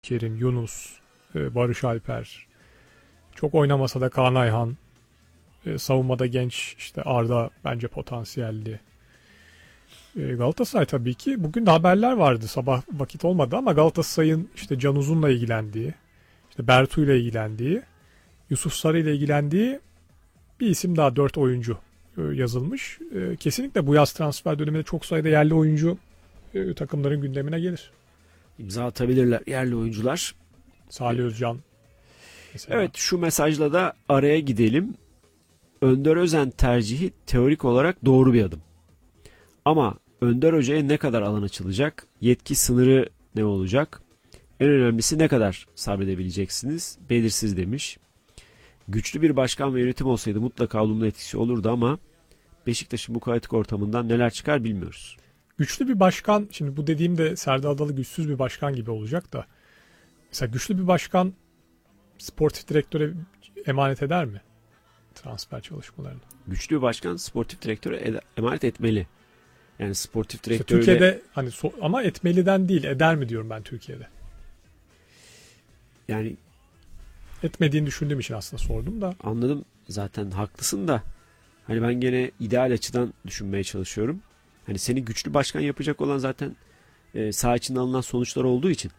Abdülkerim, Yunus, Barış Alper. Çok oynamasa da Kaan Ayhan. Savunmada genç işte Arda bence potansiyelli. Galatasaray tabii ki. Bugün de haberler vardı. Sabah vakit olmadı ama Galatasaray'ın işte Can Uzun'la ilgilendiği, işte Bertu'yla ilgilendiği, Yusuf Sarı ile ilgilendiği bir isim daha, 4 oyuncu yazılmış. Kesinlikle bu yaz transfer döneminde çok sayıda yerli oyuncu takımların gündemine gelir. İmza atabilirler yerli oyuncular. Salih Özcan mesela. Evet, şu mesajla da araya gidelim. Önder Özen tercihi teorik olarak doğru bir adım. Ama Önder Hoca'ya ne kadar alan açılacak? Yetki sınırı ne olacak? En önemlisi ne kadar sabredebileceksiniz? Belirsiz demiş. Güçlü bir başkan ve yönetim olsaydı mutlaka olumlu etkisi olurdu ama Beşiktaş'ın bu kaotik ortamından neler çıkar bilmiyoruz. Güçlü bir başkan, şimdi bu dediğimde Serdar Adalı güçsüz bir başkan gibi olacak da. Mesela güçlü bir başkan sportif direktöre emanet eder mi transfer çalışmalarını? Güçlü bir başkan sportif direktöre emanet etmeli. Yani sportif İşte direktörle... Türkiye'de hani ama etmeliden değil, eder mi diyorum ben Türkiye'de. Yani etmediğini düşündüğüm için aslında sordum da. Anladım, zaten haklısın da hani ben gene ideal açıdan düşünmeye çalışıyorum. Hani seni güçlü başkan yapacak olan zaten saha içinde alınan sonuçlar olduğu için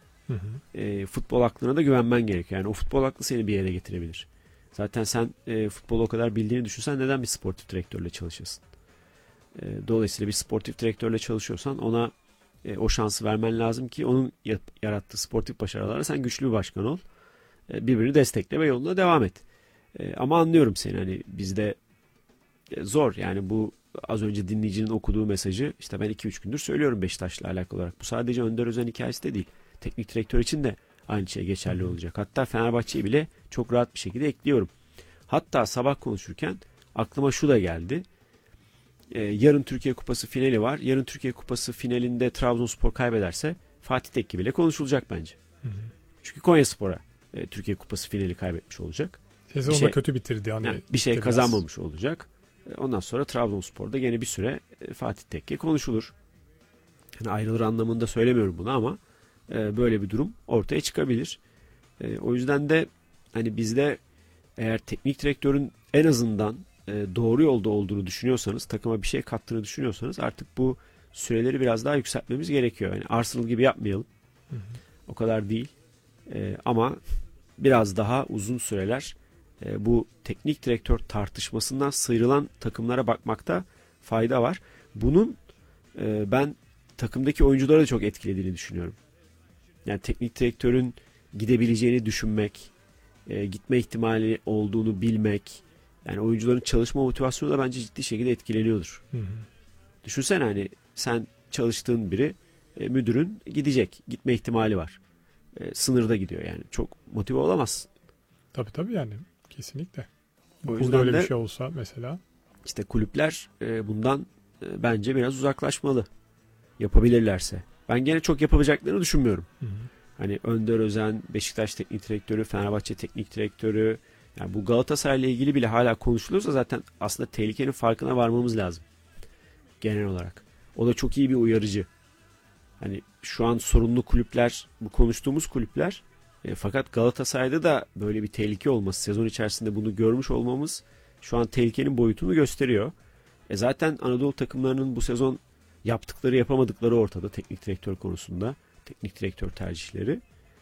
futbol aklına da güvenmen gerekiyor. Yani o futbol aklı seni bir yere getirebilir. Zaten sen futbolu o kadar bildiğini düşünsen neden bir sportif direktörle çalışasın? Dolayısıyla bir sportif direktörle çalışıyorsan ona o şansı vermen lazım ki onun yarattığı sportif başarılarla sen güçlü bir başkan ol. Birbirini destekle ve yoluna devam et. Ama anlıyorum seni, hani bizde zor yani. Bu az önce dinleyicinin okuduğu mesajı işte ben 2-3 gündür söylüyorum Beşiktaş'la alakalı olarak. Bu sadece Önder Özen hikayesi de değil. Teknik direktör için de aynı şey geçerli olacak. Hatta Fenerbahçe'yi bile çok rahat bir şekilde ekliyorum. Hatta sabah konuşurken aklıma şu da geldi. Yarın Türkiye Kupası finali var. Yarın Türkiye Kupası finalinde Trabzonspor kaybederse Fatih Tekke bile konuşulacak bence. Çünkü Konyaspor'a Türkiye Kupası finali kaybetmiş olacak. Sezonu da kötü bitirdi. Yani bir şey kazanmamış olacak. Ondan sonra Trabzonspor'da gene bir süre Fatih Tekke konuşulur. Yani ayrılır anlamında söylemiyorum bunu ama böyle bir durum ortaya çıkabilir. O yüzden de hani bizde eğer teknik direktörün en azından doğru yolda olduğunu düşünüyorsanız, takıma bir şey kattığını düşünüyorsanız artık bu süreleri biraz daha yükseltmemiz gerekiyor. Yani Arsenal gibi yapmayalım. O kadar değil. Ama biraz daha uzun süreler bu teknik direktör tartışmasından sıyrılan takımlara bakmakta fayda var. Bunun ben takımdaki oyuncuları da çok etkilediğini düşünüyorum. Yani teknik direktörün gidebileceğini düşünmek, gitme ihtimali olduğunu bilmek, yani oyuncuların çalışma motivasyonu da bence ciddi şekilde etkileniyordur. Düşünsene, hani sen çalıştığın biri, müdürün gidecek, gitme ihtimali var. Sınırda gidiyor yani. Çok motive olamazsın. Tabii yani. Kesinlikle. O Burada öyle bir şey olsa mesela. İşte kulüpler bundan bence biraz uzaklaşmalı. Yapabilirlerse. Ben gene çok yapabileceklerini düşünmüyorum. Hani Önder Özen, Beşiktaş Teknik Direktörü, Fenerbahçe Teknik Direktörü, yani bu Galatasaray'la ilgili bile hala konuşuluyorsa zaten aslında tehlikenin farkına varmamız lazım. Genel olarak. O da çok iyi bir uyarıcı. Hani şu an sorunlu kulüpler, bu konuştuğumuz kulüpler, fakat Galatasaray'da da böyle bir tehlike olması, sezon içerisinde bunu görmüş olmamız şu an tehlikenin boyutunu gösteriyor. Zaten Anadolu takımlarının bu sezon yaptıkları yapamadıkları ortada teknik direktör konusunda. Teknik direktör tercihleri.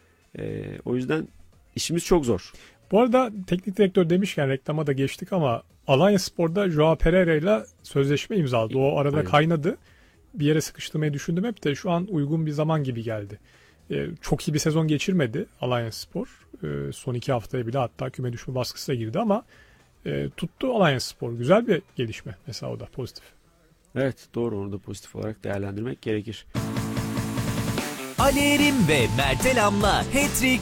O yüzden işimiz çok zor. Bu arada teknik direktör demişken reklama da geçtik ama Alanyaspor'da Joao Pereira ile sözleşme imzaladı. O arada Aynen. kaynadı. Bir yere sıkıştırmayı düşündüm hep de şu an uygun bir zaman gibi geldi. Çok iyi bir sezon geçirmedi Alanyaspor. Son 2 haftaya bile hatta küme düşme baskısına girdi ama tuttu Alanyaspor. Güzel bir gelişme mesela, o da pozitif. Evet, doğru, onu da pozitif olarak değerlendirmek gerekir. Ali Erim ve Mert Elam'la Hat-Trick